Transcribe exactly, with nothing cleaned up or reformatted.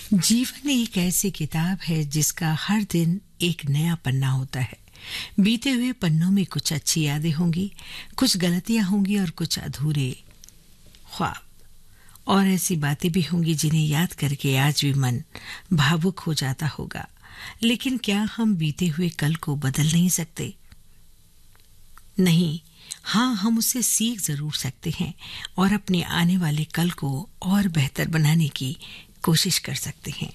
जीवन एक ऐसी किताब है जिसका हर दिन एक नया पन्ना होता है। बीते हुए पन्नों में कुछ अच्छी यादें होंगी, कुछ गलतियां होंगी और कुछ अधूरे ख्वाब, और ऐसी बातें भी होंगी जिन्हें याद करके आज भी मन भावुक हो जाता होगा। लेकिन क्या हम बीते हुए कल को बदल नहीं सकते? नहीं, हाँ, हम उससे सीख जरूर सकते हैं और अपने आने वाले कल को और बेहतर बनाने की कोशिश कर सकते हैं।